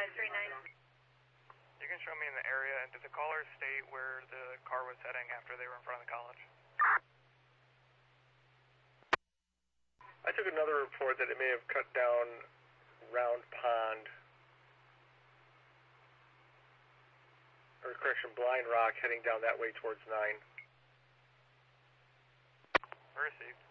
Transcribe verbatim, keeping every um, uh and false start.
five three nine. You can show me in the area, and did the caller state where the car was heading after they were in front of the college? I took another report that it may have cut down Round Pond, or correction, Blind Rock, heading down that way towards nine. Received.